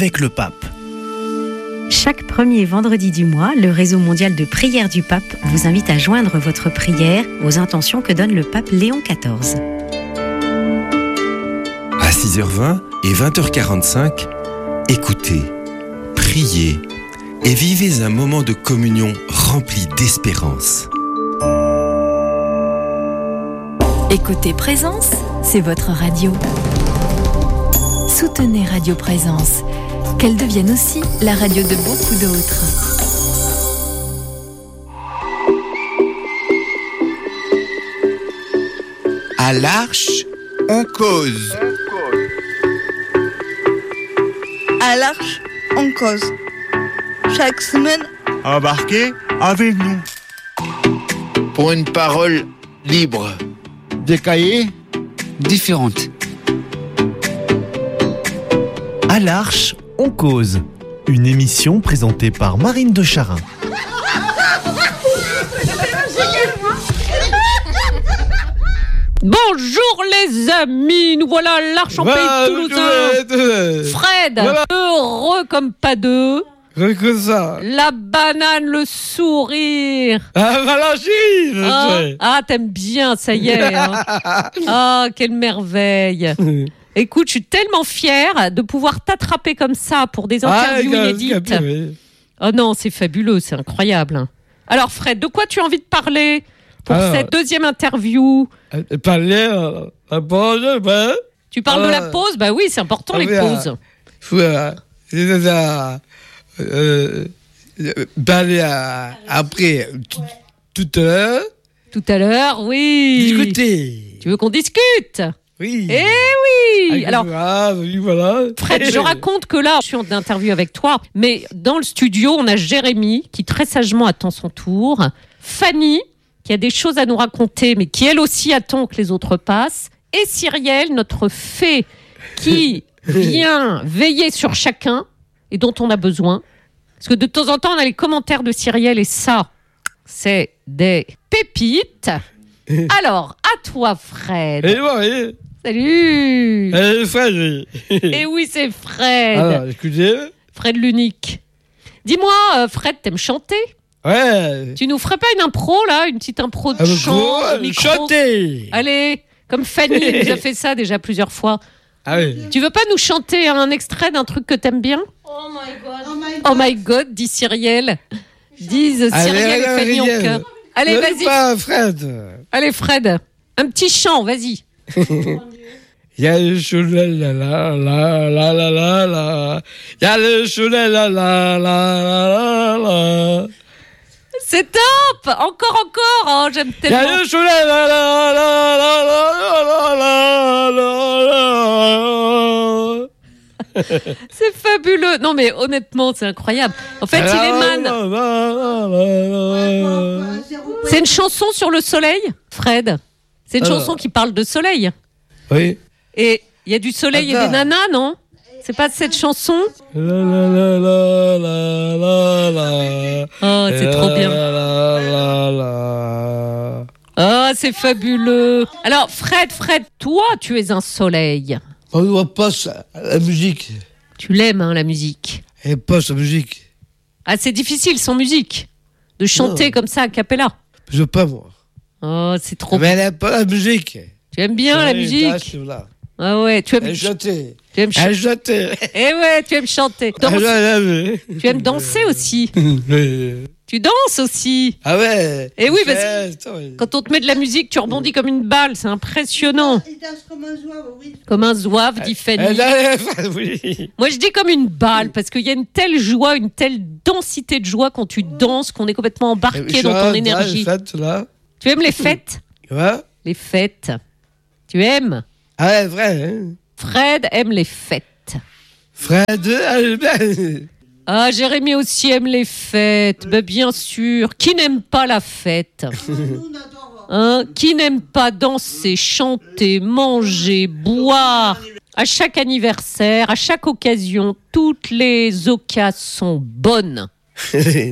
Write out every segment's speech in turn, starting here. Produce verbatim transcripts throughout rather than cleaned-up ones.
avec le pape. Chaque premier vendredi du mois, le réseau mondial de prière du pape vous invite à joindre votre prière aux intentions que donne le pape Léon quatorze. À six heures vingt et vingt heures quarante-cinq, écoutez, priez et vivez un moment de communion rempli d'espérance. Écoutez Présence, c'est votre radio. Soutenez Radio Présence, qu'elle devienne aussi la radio de beaucoup d'autres. À l'Arche, on cause. À l'Arche, on cause. Chaque semaine, embarquez avec nous. Pour une parole libre. Des cahiers différentes. À l'Arche, on cause. Une émission présentée par Marine de Charin. Bonjour les amis, nous voilà à l'Arche en voilà, pays toulousain. Fred, voilà. Heureux comme pas deux. Que ça. La banane, le sourire. Ah, voilà, si, je ah, sais. ah, t'aimes bien, ça y est. Hein. Ah, quelle merveille. Écoute, je suis tellement fière de pouvoir t'attraper comme ça pour des interviews ah, inédites. Oh non, c'est fabuleux, c'est incroyable. Alors Fred, de quoi tu as envie de parler pour Alors, cette deuxième interview? Parler euh, la pause, ben. Tu parles euh, de la pause? Bah oui, c'est important ah, les oui, pauses. Faut, euh, c'est ça. Euh, parler à, après tout, tout à l'heure. Tout à l'heure, oui. Discuter. Tu veux qu'on discute? Oui. Eh oui. Avec Alors, ah, oui, voilà. Fred, je raconte que là, je suis en interview avec toi, mais dans le studio, on a Jérémy qui très sagement attend son tour, Fanny qui a des choses à nous raconter, mais qui elle aussi attend que les autres passent, et Cyrielle, notre fée, qui vient veiller sur chacun et dont on a besoin. Parce que de temps en temps, on a les commentaires de Cyrielle et ça, c'est des pépites. Alors, à toi, Fred. Et moi, oui. Salut. Et Fred, oui. Et oui, c'est Fred. Alors, écoutez. Fred l'unique. Dis-moi, euh, Fred, t'aimes chanter? Ouais. Tu nous ferais pas une impro, là? Une petite impro de ah, chant, de micro? Chanter. Allez, comme Fanny, elle nous a fait ça déjà plusieurs fois. Ah oui. Tu veux pas nous chanter un extrait d'un truc que t'aimes bien? Oh my God. Oh my God, oh my God dit Cyrielle. Disent Cyrielle et Fanny en cœur. Allez, ne vas-y. Pas Fred. Allez, Fred. Un petit chant, vas-y. Il y a le choulet la la la la la la la. Il y a le choulet la la la la la. C'est top. Encore, encore. Oh, j'aime tellement. Il y a le choulet la la la la la la la la. C'est fabuleux. Non, mais honnêtement, c'est incroyable. En fait, il émane. C'est une chanson sur le soleil, Fred. C'est une Alors. chanson qui parle de soleil. Oui. Et il y a du soleil Attends. et des nanas, non? C'est pas cette chanson? La la la la la la la. Oh, c'est trop bien. La la la la. Oh, c'est fabuleux. Alors, Fred, Fred, toi, tu es un soleil. On ne voit pas ça, la musique. Tu l'aimes, hein, la musique? Elle passe la musique. Ah, c'est difficile sans musique, de chanter non. comme ça a cappella. Je veux pas, moi. Oh, c'est trop. Mais elle n'aime pas la musique. Tu aimes bien la musique? Là. Ah ouais, tu aimes. Elle chanter. Tu aimes Elle chanter. Eh ouais, tu aimes chanter. Danser. Tu aimes danser aussi. Tu danses aussi. Ah ouais. Et oui, parce que quand on te met de la musique, tu rebondis comme une balle. C'est impressionnant. Il danse comme un zouave, oui. Comme un zouave, dit Fanny. Oui. Moi, je dis comme une balle, parce qu'il y a une telle joie, une telle densité de joie quand tu danses, qu'on est complètement embarqué dans ton énergie. Fêtes, là. Tu aimes les fêtes? Ouais. Les fêtes. Tu aimes? Ah ouais, vrai. Hein. Fred aime les fêtes. Fred, ah, Jérémy aussi aime les fêtes. Ben, bien sûr. Qui n'aime pas la fête? Hein? Qui n'aime pas danser, chanter, manger, boire? À chaque anniversaire, à chaque occasion, toutes les occasions sont bonnes.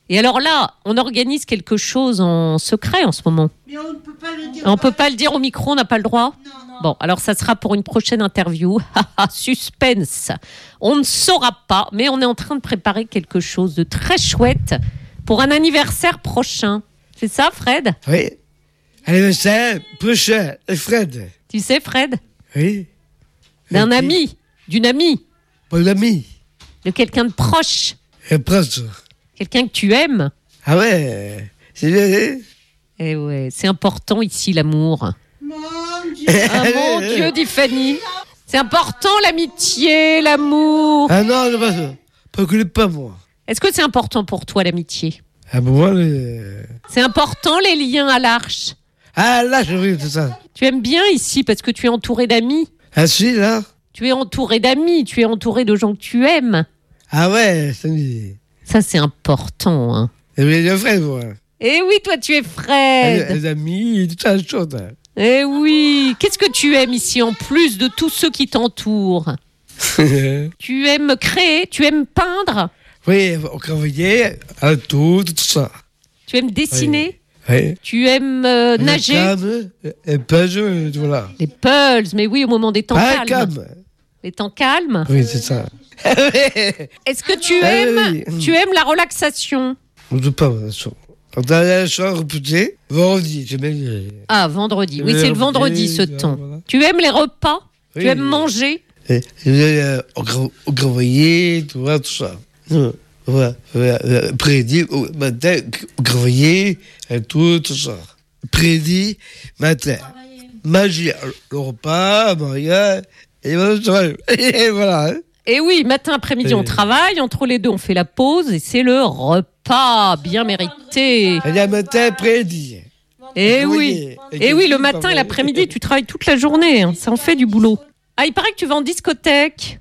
Et alors là, on organise quelque chose en secret en ce moment. Mais on ne peut pas le dire. On ne peut pas le dire au micro, on n'a pas le droit ? Non. Bon, alors ça sera pour une prochaine interview. Suspense. On ne saura pas, mais on est en train de préparer quelque chose de très chouette pour un anniversaire prochain. C'est ça, Fred ? Oui. Anniversaire prochain, Fred. Tu sais, Fred ? Oui. D'un Et ami, qui? d'une amie, Mon ami. de quelqu'un de proche, Un proche. quelqu'un que tu aimes. Ah ouais. C'est bien. Eh ouais, c'est important ici, l'amour. Mon Dieu. Ah mon Dieu, dit Fanny. C'est important, l'amitié, l'amour. Ah non, non, pas ça. Pas que pas moi. Est-ce que c'est important pour toi, l'amitié ? Ah bon, moi, le... C'est important, les liens à l'Arche. Ah là, je oui, c'est ça. Tu aimes bien ici parce que tu es entouré d'amis. Ah si, là. Tu es entouré d'amis, tu es entouré de gens que tu aimes. Ah ouais, ça me dit. Ça, c'est important. Hein. Et bien, le frère, moi. Eh oui, toi, tu es Fred. Les amis, tout ça, chose. Eh oui. Qu'est-ce que tu aimes ici en plus de tous ceux qui t'entourent ? Tu aimes créer, tu aimes peindre, Oui, on travaillait à tout, tout ça. tu aimes dessiner, Oui. tu aimes euh, nager. Cam, et pas je, voilà. Les pulls, mais oui, au moment des temps Ah, calmes. cam. Les temps calmes. Oui, c'est ça. Est-ce que tu Ah, aimes, oui. tu aimes la relaxation ? On ne peut pas, bien sûr. On a la chambre repousser, vendredi, j'ai bien dit. Ah, vendredi. Oui, Le c'est le vendredi ce vendredi, temps. voilà. Tu aimes les repas ? Oui. Tu aimes manger ? Et, et, euh, on gra- on travaillait, tu vois, tout ça. Euh, Ouais, ouais, euh, Prédit, au matin, on travaillait, et tout, tout ça. Prédit, matin. Manger le repas, manger, et voilà. Et voilà. Hein. Et oui, matin, après-midi, Et- on travaille. Entre les deux, on fait la pause et c'est le repas bien mérité. Et le matin, prédit. Et Vous oui. voyez. Et oui, le matin et l'après-midi, tu travailles toute la journée. Hein. Ça en fait du boulot. Ah, il paraît que tu vas en discothèque.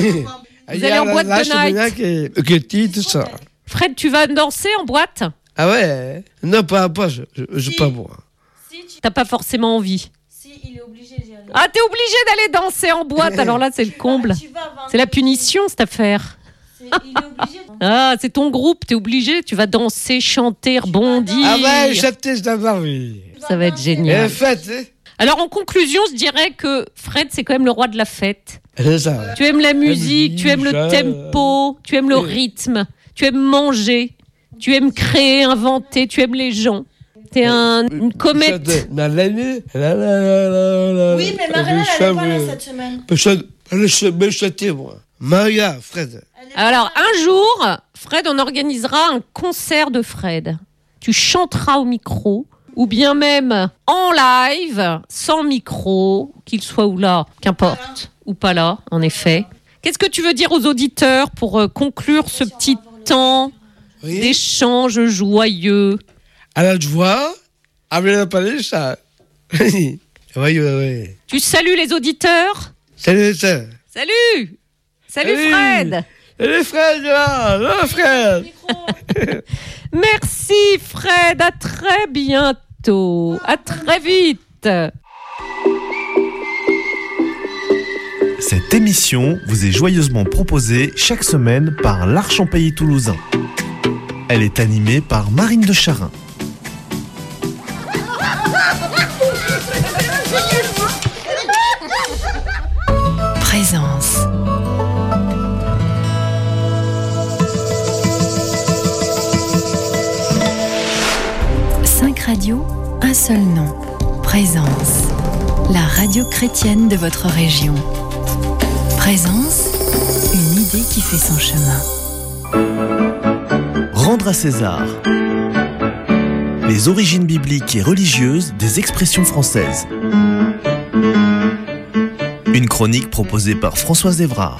Vous allez en boîte de night. Que, que tu, tout ça. Fred, tu vas danser en boîte ? Ah ouais? Non, pas, pas, je, je, je Si. pas moi. Si, tu... T'as pas forcément envie. si, il est obligé d'y aller. Ah, t'es obligé d'aller danser en boîte. Alors là, c'est le comble. Tu vas vendredi. C'est la punition, cette affaire. C'est- Il est obligé. Ah, c'est ton groupe, t'es obligé. Tu vas danser, chanter, rebondir. Ah ouais, chanter, c'est d'abord, oui. Ça va être Et génial. fête, hein? Alors, en conclusion, je dirais que Fred, c'est quand même le roi de la fête. C'est ça. Tu aimes la musique, tu aimes le ça. tempo, tu aimes le rythme, tu aimes manger, tu aimes créer, inventer, tu aimes les gens. T'es un, une comète. Chante dans l'année. La, la, la, la, la. Oui, mais Marina, Je elle est pas là chante, cette semaine. Je chante, je chante, je chantais, moi. Maria, Fred. Alors, un jour, Fred, on organisera un concert de Fred. Tu chanteras au micro, ou bien même en live, sans micro, qu'il soit ou là, qu'importe, ou pas là, en effet. Qu'est-ce que tu veux dire aux auditeurs pour euh, conclure ce petit temps Oui. d'échange joyeux? À la joie, avec la palais, ça. Oui, oui, oui. Tu salues les auditeurs? Salut, ça. Salut! Salut Salut. Fred! Salut, Fred, là, là, Fred. Merci Fred, à très bientôt, à très vite. Cette émission vous est joyeusement proposée chaque semaine par l'Arche en Pays Toulousain. Elle est animée par Marine de Charin. Présence. Cinq radios, un seul nom. Présence. La radio chrétienne de votre région. Présence, une idée qui fait son chemin. Rendre à César. Les origines bibliques et religieuses des expressions françaises. Une chronique proposée par Françoise Évrard.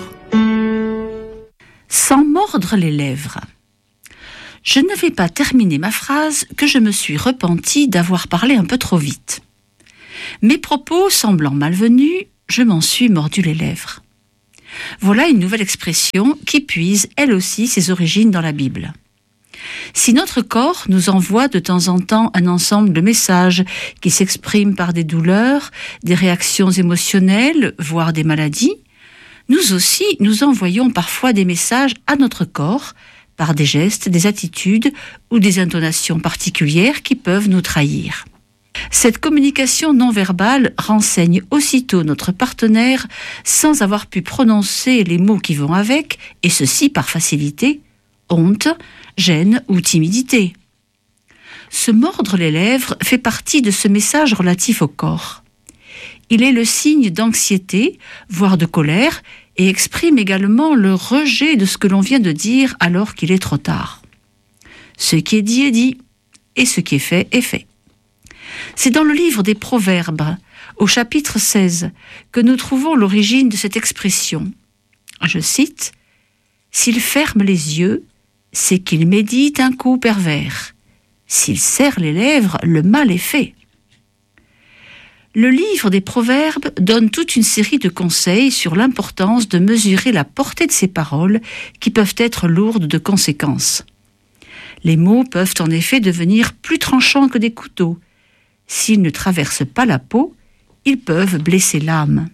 Sans mordre les lèvres. Je n'avais pas terminé ma phrase que je me suis repentie d'avoir parlé un peu trop vite. Mes propos semblant malvenus, je m'en suis mordu les lèvres. Voilà une nouvelle expression qui puise, elle aussi, ses origines dans la Bible. Si notre corps nous envoie de temps en temps un ensemble de messages qui s'expriment par des douleurs, des réactions émotionnelles, voire des maladies, nous aussi nous envoyons parfois des messages à notre corps par des gestes, des attitudes ou des intonations particulières qui peuvent nous trahir. Cette communication non verbale renseigne aussitôt notre partenaire sans avoir pu prononcer les mots qui vont avec, et ceci par facilité, honte, gêne ou timidité. Se mordre les lèvres fait partie de ce message relatif au corps. Il est le signe d'anxiété, voire de colère, et exprime également le rejet de ce que l'on vient de dire alors qu'il est trop tard. Ce qui est dit est dit, et ce qui est fait est fait. C'est dans le livre des Proverbes, au chapitre seize, que nous trouvons l'origine de cette expression. Je cite, « S'il ferme les yeux, c'est qu'il médite un coup pervers. S'il serre les lèvres, le mal est fait. » Le livre des Proverbes donne toute une série de conseils sur l'importance de mesurer la portée de ces paroles qui peuvent être lourdes de conséquences. Les mots peuvent en effet devenir plus tranchants que des couteaux. S'ils ne traversent pas la peau, ils peuvent blesser l'âme.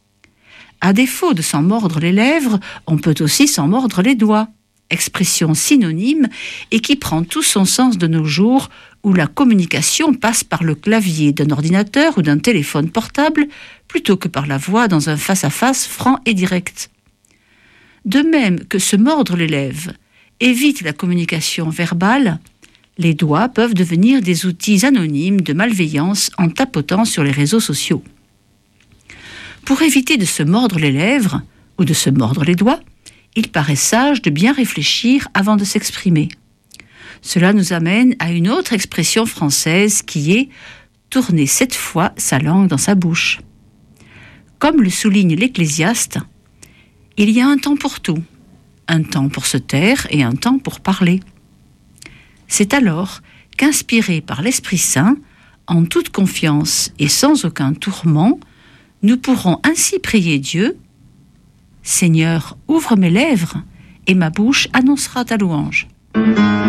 À défaut de s'en mordre les lèvres, on peut aussi s'en mordre les doigts, expression synonyme et qui prend tout son sens de nos jours où la communication passe par le clavier d'un ordinateur ou d'un téléphone portable plutôt que par la voix dans un face-à-face franc et direct. De même que se mordre les lèvres évite la communication verbale, les doigts peuvent devenir des outils anonymes de malveillance en tapotant sur les réseaux sociaux. Pour éviter de se mordre les lèvres ou de se mordre les doigts, il paraît sage de bien réfléchir avant de s'exprimer. Cela nous amène à une autre expression française qui est « tourner sept fois sa langue dans sa bouche ». Comme le souligne l'Ecclésiaste, il y a un temps pour tout, un temps pour se taire et un temps pour parler. C'est alors qu'inspirés par l'Esprit Saint, en toute confiance et sans aucun tourment, nous pourrons ainsi prier Dieu « Seigneur, ouvre mes lèvres, et ma bouche annoncera ta louange. »